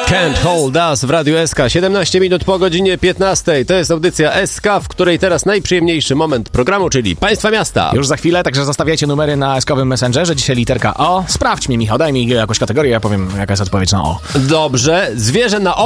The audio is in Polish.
Can't Hold Us w Radiu SK. 17 minut po godzinie 15. To jest audycja SK, w której teraz najprzyjemniejszy moment programu, czyli Państwa Miasta. Już za chwilę, także zostawiacie numery na SK-owym Messengerze. Dzisiaj literka O. Sprawdź mi, Michał, daj mi jakąś kategorię, ja powiem, jaka jest odpowiedź na O. Dobrze. Zwierzę na O